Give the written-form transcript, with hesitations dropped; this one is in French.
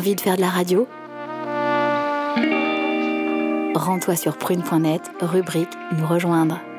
Envie de faire de la radio ? Rends-toi sur prune.net, rubrique Nous rejoindre.